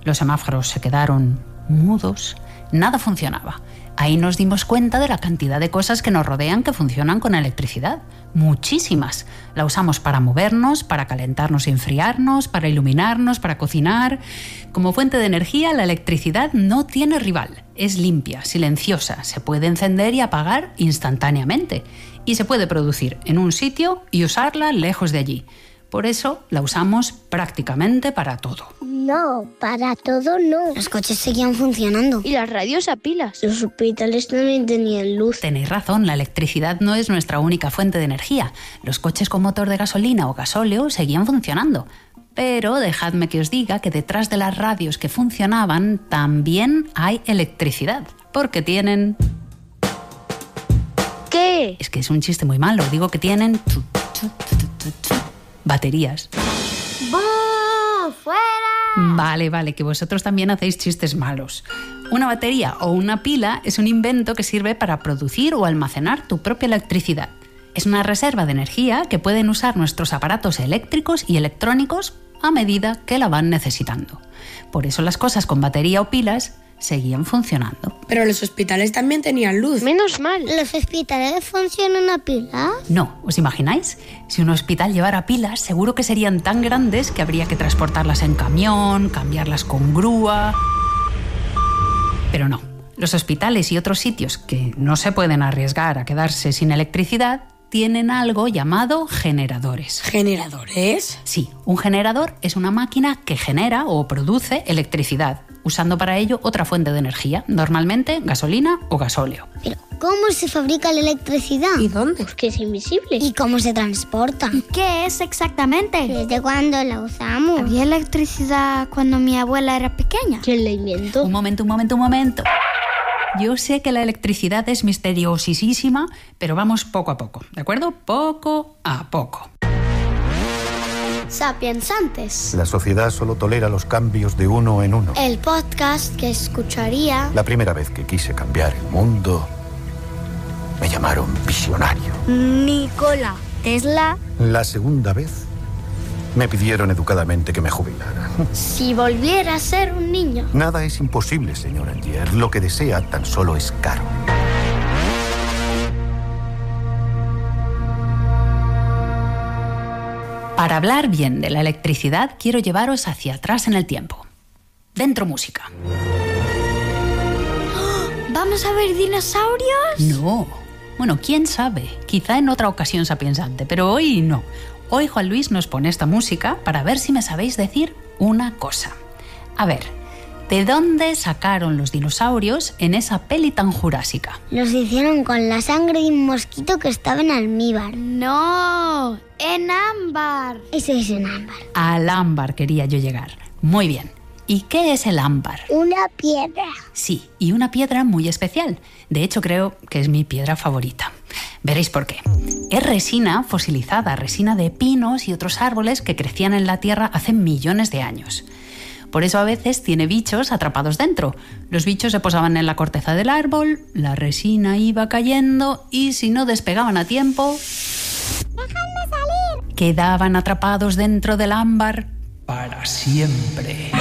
Los semáforos se quedaron mudos, nada funcionaba. Ahí nos dimos cuenta de la cantidad de cosas que nos rodean que funcionan con electricidad. Muchísimas. La usamos para movernos, para calentarnos y enfriarnos, para iluminarnos, para cocinar. Como fuente de energía, la electricidad no tiene rival. Es limpia, silenciosa, se puede encender y apagar instantáneamente. Y se puede producir en un sitio y usarla lejos de allí. Por eso la usamos prácticamente para todo. No, para todo no. Los coches seguían funcionando. Y las radios a pilas. Los hospitales también tenían luz. Tenéis razón, la electricidad no es nuestra única fuente de energía. Los coches con motor de gasolina o gasóleo seguían funcionando. Pero dejadme que os diga que detrás de las radios que funcionaban también hay electricidad. Porque tienen... ¿Qué? Es que es un chiste muy malo. Digo que tienen... baterías. ¡Bú! ¡Fuera! Vale, que vosotros también hacéis chistes malos. Una batería o una pila es un invento que sirve para producir o almacenar tu propia electricidad. Es una reserva de energía que pueden usar nuestros aparatos eléctricos y electrónicos a medida que la van necesitando. Por eso las cosas con batería o pilas seguían funcionando. Pero los hospitales también tenían luz. Menos mal. ¿Los hospitales funcionan a pilas? No, ¿os imagináis? Si un hospital llevara pilas, seguro que serían tan grandes que habría que transportarlas en camión, cambiarlas con grúa... Pero no. Los hospitales y otros sitios que no se pueden arriesgar a quedarse sin electricidad tienen algo llamado generadores. ¿Generadores? Sí, un generador es una máquina que genera o produce electricidad, usando para ello otra fuente de energía, normalmente gasolina o gasóleo. Pero, ¿cómo se fabrica la electricidad? ¿Y dónde? Porque es invisible. ¿Y cómo se transporta? ¿Y qué es exactamente? ¿Desde cuándo la usamos? ¿Había electricidad cuando mi abuela era pequeña? ¿Quién la inventó? Un momento. Yo sé que la electricidad es misteriosísima, pero vamos poco a poco, ¿de acuerdo? Poco a poco. Sapiensantes. La sociedad solo tolera los cambios de uno en uno. El podcast que escucharía. La primera vez que quise cambiar el mundo, me llamaron visionario. Nikola Tesla. La segunda vez, me pidieron educadamente que me jubilara. Si volviera a ser un niño. Nada es imposible, señor Angier. Lo que desea tan solo es caro. Para hablar bien de la electricidad, quiero llevaros hacia atrás en el tiempo. Dentro música. ¿Vamos a ver dinosaurios? No. Bueno, quién sabe. Quizá en otra ocasión sapiensante, pero hoy no. Hoy Juan Luis nos pone esta música para ver si me sabéis decir una cosa. A ver, ¿de dónde sacaron los dinosaurios en esa peli tan jurásica? Los hicieron con la sangre de un mosquito que estaba en almíbar. No, en ámbar. Eso es un ámbar. Al ámbar quería yo llegar. Muy bien. ¿Y qué es el ámbar? Una piedra. Sí, y una piedra muy especial. De hecho, creo que es mi piedra favorita. Veréis por qué. Es resina fosilizada, resina de pinos y otros árboles que crecían en la tierra hace millones de años. Por eso a veces tiene bichos atrapados dentro. Los bichos se posaban en la corteza del árbol, la resina iba cayendo y si no despegaban a tiempo... ¡Déjame salir! Quedaban atrapados dentro del ámbar para siempre.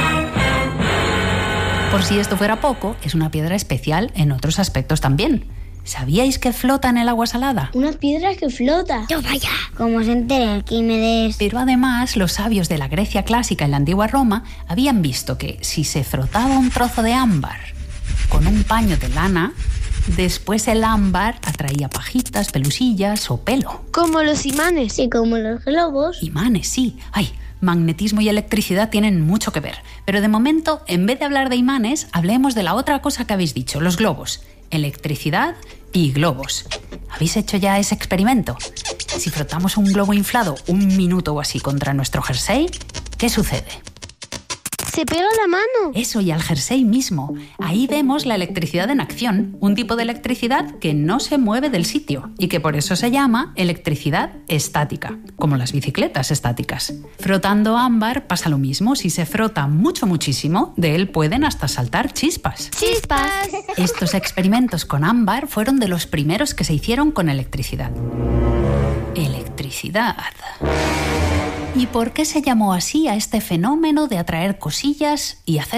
Por si esto fuera poco, es una piedra especial en otros aspectos también. ¿Sabíais que flota en el agua salada? Una piedra que flota. ¡Yo vaya! ¿Cómo se entera Arquímedes? Pero además, los sabios de la Grecia clásica y la antigua Roma habían visto que si se frotaba un trozo de ámbar con un paño de lana, después el ámbar atraía pajitas, pelusillas o pelo. Como los imanes. Sí, como los globos. Imanes, sí. ¡Ay! Magnetismo y electricidad tienen mucho que ver. Pero de momento, en vez de hablar de imanes, hablemos de la otra cosa que habéis dicho, los globos. Electricidad y globos. ¿Habéis hecho ya ese experimento? Si frotamos un globo inflado un minuto o así contra nuestro jersey, ¿qué sucede? Se pega la mano. Eso, y al jersey mismo. Ahí vemos la electricidad en acción, un tipo de electricidad que no se mueve del sitio y que por eso se llama electricidad estática, como las bicicletas estáticas. Frotando ámbar pasa lo mismo. Si se frota muchísimo, de él pueden hasta saltar chispas. ¡Chispas! Estos experimentos con ámbar fueron de los primeros que se hicieron con electricidad. Electricidad. ¿Y por qué se llamó así a este fenómeno de atraer cosillas y hacer